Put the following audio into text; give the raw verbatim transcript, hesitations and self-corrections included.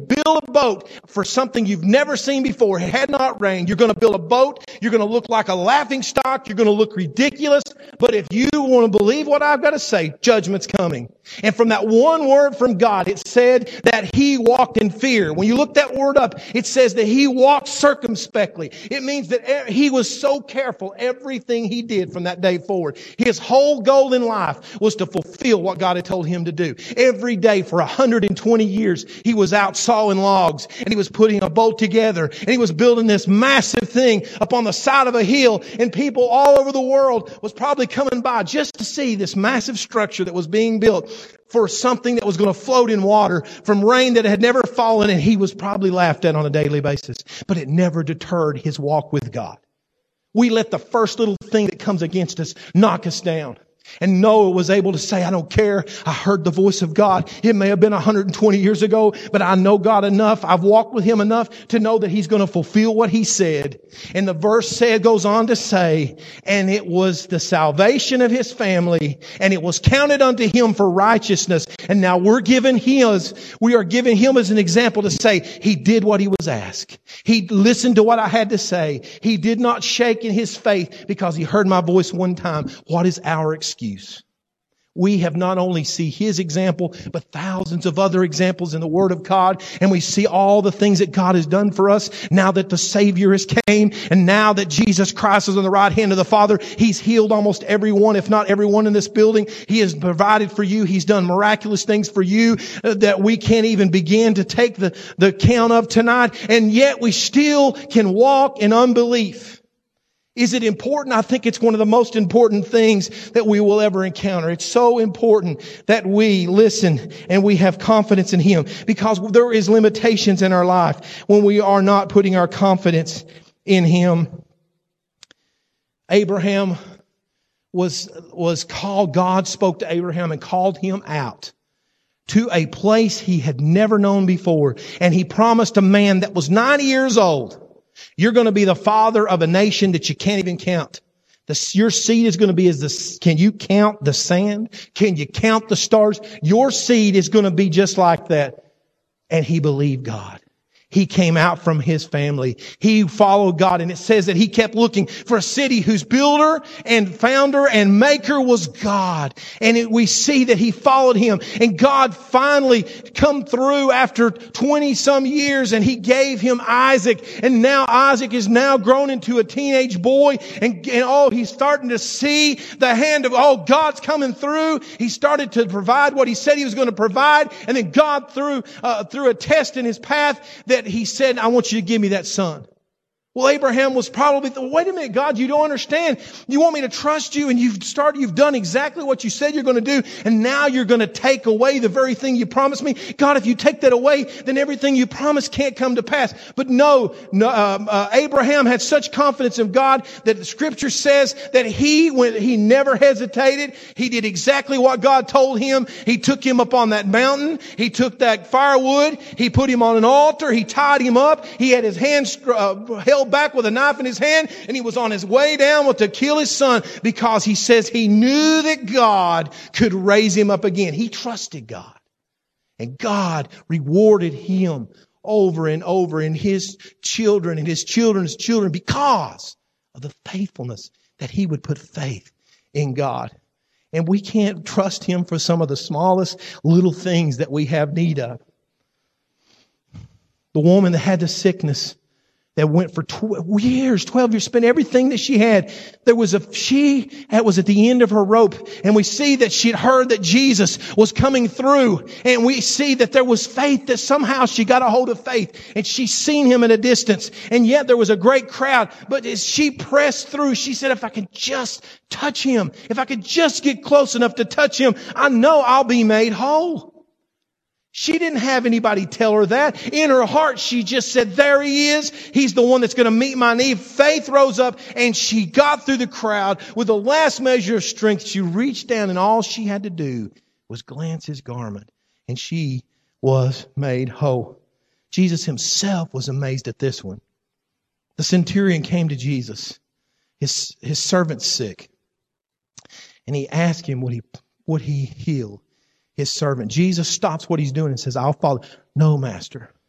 build a boat for something you've never seen before. It had not rained. You're going to build a boat. You're going to look like a laughing stock. You're going to look ridiculous. But if you want to believe what I've got to say, judgment's coming. And from that one word from God, it said that he walked in fear. When you look that word up, it says that he walked circumspectly. It means that he was so careful everything he did from that day forward. His whole goal in life was to fulfill what God had told him to do. Every day for one hundred twenty years, he was out sawing logs and he was putting a boat together and he was building this massive thing up on the side of a hill, and people all over the world was probably coming by just to see this massive structure that was being built for something that was going to float in water from rain that had never fallen, and he was probably laughed at on a daily basis. But it never deterred his walk with God. We let the first little thing that comes against us knock us down. And Noah was able to say, I don't care. I heard the voice of God. It may have been one hundred twenty years ago, but I know God enough. I've walked with him enough to know that he's going to fulfill what he said. And the verse said, goes on to say, and it was the salvation of his family, and it was counted unto him for righteousness. And now we're giving his, we are giving him as an example to say, he did what he was asked. He listened to what I had to say. He did not shake in his faith because he heard my voice one time. What is our excuse? Excuse. We have not only see his example, but thousands of other examples in the Word of God. And we see all the things that God has done for us now that the Savior has came, and now that Jesus Christ is on the right hand of the Father. He's healed almost everyone, if not everyone in this building. He has provided for you. He's done miraculous things for you uh, that we can't even begin to take the, the count of tonight. And yet we still can walk in unbelief. Is it important? I think it's one of the most important things that we will ever encounter. It's so important that we listen and we have confidence in him, because there is limitations in our life when we are not putting our confidence in him. Abraham was, was called, God spoke to Abraham and called him out to a place he had never known before. And he promised a man that was ninety years old, you're going to be the father of a nation that you can't even count. The, your seed is going to be as the, can you count the sand? Can you count the stars? Your seed is going to be just like that. And he believed God. He came out from his family. He followed God. And it says that he kept looking for a city whose builder and founder and maker was God. And it, we see that he followed him. And God finally come through after twenty some years, and he gave him Isaac. And now Isaac is now grown into a teenage boy. And, and oh, he's starting to see the hand of, oh, God's coming through. He started to provide what he said he was going to provide. And then God threw, uh, threw a test in his path that he said, I want you to give me that son. Well, Abraham was probably, wait a minute, God, you don't understand. You want me to trust you, and you've started, you've done exactly what you said you're going to do, and now you're going to take away the very thing you promised me. God, if you take that away, then everything you promised can't come to pass. But no, no uh, uh, Abraham had such confidence in God that the Scripture says that he, when he never hesitated, he did exactly what God told him. He took him up on that mountain. He took that firewood. He put him on an altar. He tied him up. He had his hands uh, held back with a knife in his hand, and he was on his way down with to kill his son, because he says he knew that God could raise him up again. He trusted God, and God rewarded him over and over in his children and his children's children because of the faithfulness that he would put faith in God. And we can't trust him for some of the smallest little things that we have need of. The woman that had the sickness, that went for twelve years, twelve years, spent everything that she had. There was a, she was at the end of her rope, and we see that she had heard that Jesus was coming through, and we see that there was faith, that somehow she got a hold of faith, and she seen him at a distance, and yet there was a great crowd. But as she pressed through, she said, if I could just touch him, if I could just get close enough to touch him, I know I'll be made whole. She didn't have anybody tell her that. In her heart, she just said, there he is. He's the one that's going to meet my need. Faith rose up, and she got through the crowd with the last measure of strength. She reached down, and all she had to do was glance his garment, and she was made whole. Jesus himself was amazed at this one. The centurion came to Jesus. His, his servant's sick. And he asked him, would he, would he heal his servant? Jesus stops what he's doing and says, I'll follow. No, master.